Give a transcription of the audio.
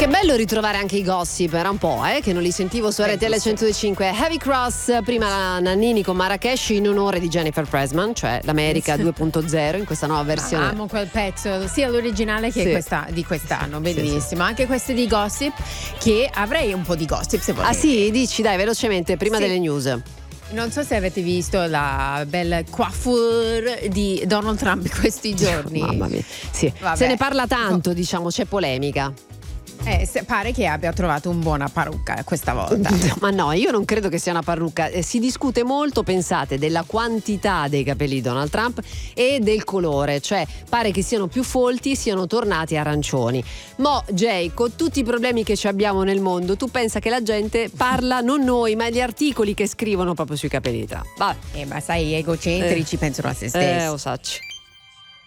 Che bello ritrovare anche i gossip, era un po' che non li sentivo su RTL 102.5. Heavy Cross, prima Nannini con Marrakesh in onore di Jennifer Pressman, cioè l'America 2.0 in questa nuova versione. Amo quel pezzo, sia l'originale che di quest'anno, bellissimo. Sì. Anche queste di gossip, che avrei un po' di gossip se volete. Ah sì, dici dai velocemente, prima delle news. Non so se avete visto la bella coiffure di Donald Trump questi giorni. Mamma mia, sì. Se ne parla tanto, diciamo, c'è polemica. Pare che abbia trovato una buona parrucca questa volta. Ma no, io non credo che sia una parrucca. Si discute molto, pensate, della quantità dei capelli di Donald Trump e del colore, cioè pare che siano più folti, siano tornati arancioni. Jay, con tutti i problemi che ci abbiamo nel mondo, tu pensa che la gente parla, non noi, ma gli articoli che scrivono proprio sui capelli di Trump. Vabbè. Ma sai, egocentrici pensano a se stessi. Osacci.